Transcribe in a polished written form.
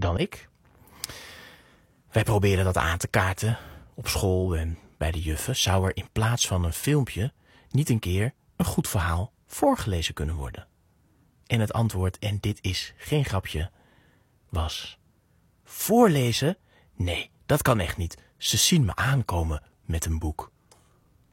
dan ik. Wij proberen dat aan te kaarten op school en bij de juffen. Zou er in plaats van een filmpje niet een keer een goed verhaal voorgelezen kunnen worden? En het antwoord, en dit is geen grapje, was: voorlezen? Nee, dat kan echt niet. Ze zien me aankomen met een boek.